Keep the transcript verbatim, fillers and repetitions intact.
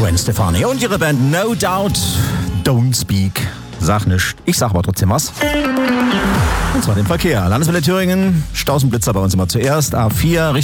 Gwen Stefani und ihre Band No Doubt, Don't Speak. Sag nicht. Ich sag aber trotzdem was. Und zwar den Verkehr. Landeswelle Thüringen, Staus und Blitzer bei uns immer zuerst. A vier